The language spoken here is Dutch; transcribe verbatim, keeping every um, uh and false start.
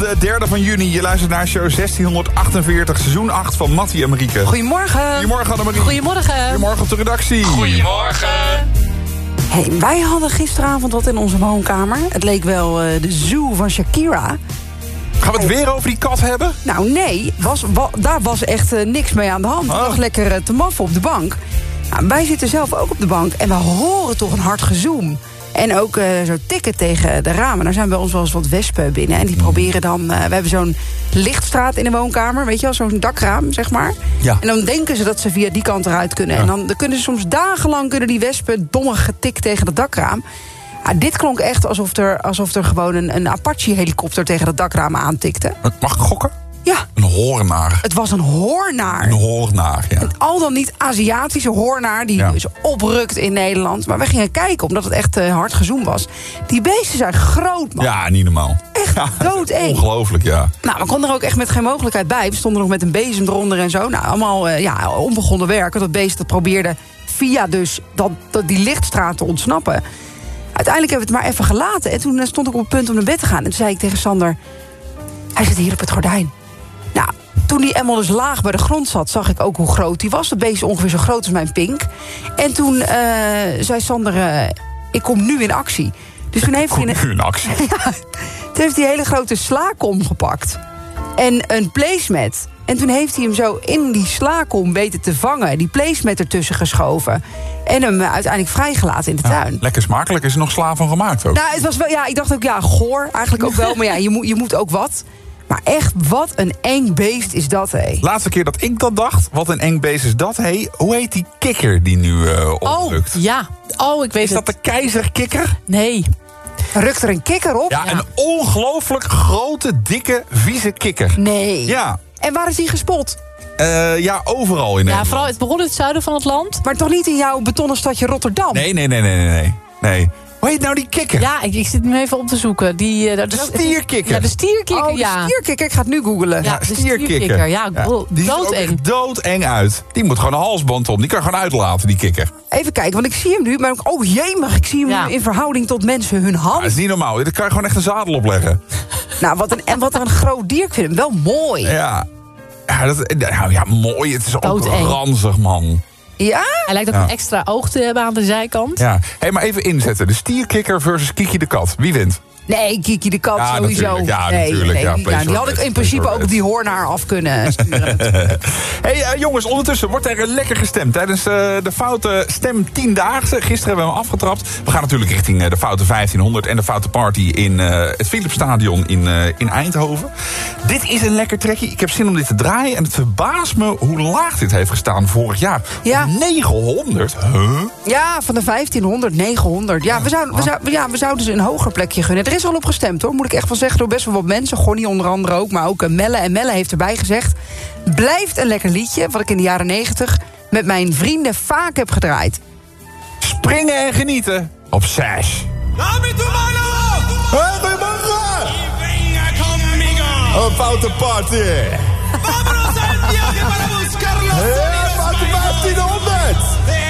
de derde van juni. Je luistert naar show zestienhonderdachtenveertig, seizoen acht van Mattie en Marieke. Goedemorgen. Goedemorgen, Annemarie. Goedemorgen. Goedemorgen op de redactie. Goedemorgen. Hey, wij hadden gisteravond wat in onze woonkamer. Het leek wel uh, de zoo van Shakira. Gaan we het weer over die kat hebben? Nou nee, was, wa, daar was echt uh, niks mee aan de hand. Het Oh. lag lekker uh, te maffen op de bank. Nou, wij zitten zelf ook op de bank en we horen toch een hard gezoem. En ook uh, zo tikken tegen de ramen. Daar zijn bij ons wel eens wat wespen binnen. En die proberen dan... Uh, we hebben zo'n lichtstraat in de woonkamer. Weet je wel, zo'n dakraam, zeg maar. Ja. En dan denken ze dat ze via die kant eruit kunnen. Ja. En dan, dan kunnen ze soms dagenlang kunnen die wespen dommig getikt tegen dat dakraam. Ja, dit klonk echt alsof er, alsof er gewoon een, een Apache-helikopter tegen dat dakraam aantikte. Mag ik gokken? Ja, Een hoornaar. het was een hoornaar. Een hoornaar, ja. Al dan niet Aziatische hoornaar die Ja. dus oprukt in Nederland. Maar we gingen kijken, omdat het echt uh, hard gezoomd was. Die beesten zijn groot, man. Ja, niet normaal. Echt Ja, doodeng. Ongelooflijk, ja. Nou, we konden er ook echt met geen mogelijkheid bij. We stonden nog met een bezem eronder en zo. Nou, allemaal uh, ja, onbegonnen werk. Want dat beest dat probeerde via dus dat, dat die lichtstraat te ontsnappen. Uiteindelijk hebben we het maar even gelaten. En toen uh, stond ik op het punt om naar bed te gaan. En toen zei ik tegen Sander... Hij zit hier op het gordijn. Nou, toen die emmel dus laag bij de grond zat... zag ik ook hoe groot die was. Dat beest is ongeveer zo groot als mijn pink. En toen uh, zei Sander... Uh, ik kom nu in actie. Dus toen heeft hij... Goed, nu in actie. Ja, toen heeft hij een hele grote slaakom gepakt. En een placemat. En toen heeft hij hem zo in die slaakom weten te vangen. Die placemat ertussen geschoven. En hem uiteindelijk vrijgelaten in de Ja, tuin. lekker smakelijk. Is er nog sla van gemaakt ook? Nou, het was wel, ja, ik dacht ook, ja, goor. Eigenlijk ook wel. Maar ja, je moet, je moet ook wat. Maar echt, wat een eng beest is dat, hé. Laatste keer dat ik dat dacht, wat een eng beest is dat, hé. Hoe heet die kikker die nu uh, Oh, oprukt? ja. Oh, ik weet Is dat het. de keizerkikker? Nee. Rukt er een kikker op? Ja, Ja. een ongelooflijk grote, dikke, vieze kikker. Nee. Ja, En waar is die gespot? uh, ja overal in Ja, Nederland. vooral het begon in het zuiden van het land. Maar toch niet in jouw betonnen stadje Rotterdam? Nee, nee, nee, nee, nee, nee. nee. Hoe heet nou die kikker? Ja, ik, ik zit hem even op te zoeken. Die, uh, dat De is- stierkikker. Ja, de stierkikker, Oh, de ja. stierkikker. Ik ga het nu googlen. Ja, de de stierkikker. stierkikker. Ja, oh, die ziet er ook doodeng. echt doodeng uit. Die moet gewoon een halsband om. Die kan gewoon uitlaten, die kikker. Even kijken, want ik zie hem nu. Maar ook, oh jee, maar ik zie hem Ja. nu in verhouding tot mensen hun Ja, hand. dat is niet normaal. Daar kan je gewoon echt een zadel op leggen. Nou, wat een, en wat een groot dier. Ik vind hem wel mooi. Ja. Ja, dat, nou ja, mooi. Het is ook Doodeng. ranzig, man. Ja? Hij lijkt ook Ja. een extra oog te hebben aan de zijkant. Ja. Hé, hey, maar even inzetten. De stierkikker versus Kiki de kat. Wie wint? Nee, Kiki de kat Ja, sowieso. natuurlijk. Ja, nee, natuurlijk. Nee, Ja, die, play nou, die had short ik in bed, play principe short ook bed. die hoornaar af kunnen sturen. Hey uh, jongens, ondertussen wordt er lekker gestemd tijdens uh, de Foute Stem tiendaagse. Gisteren hebben we hem afgetrapt. We gaan natuurlijk richting uh, de Foute vijftienhonderd en de Foute Party in uh, het Philipsstadion in, uh, in Eindhoven. Dit is een lekker trekje. Ik heb zin om dit te draaien. En het verbaast me hoe laag dit heeft gestaan vorig jaar. Ja. negenhonderd? Huh? Ja, van de vijftienhonderd, negenhonderd. Ja, we zouden, we, zouden, ja, we zouden ze een hoger plekje gunnen. Er is al op gestemd, hoor. Moet ik echt wel zeggen, door best wel wat mensen. Gonnie onder andere ook, maar ook uh, Melle. En Melle heeft erbij gezegd... blijft een lekker liedje, wat ik in de jaren negentig... met mijn vrienden vaak heb gedraaid. Springen en genieten op zes. Een Foute Party. Hey, Foute vijftienhonderd.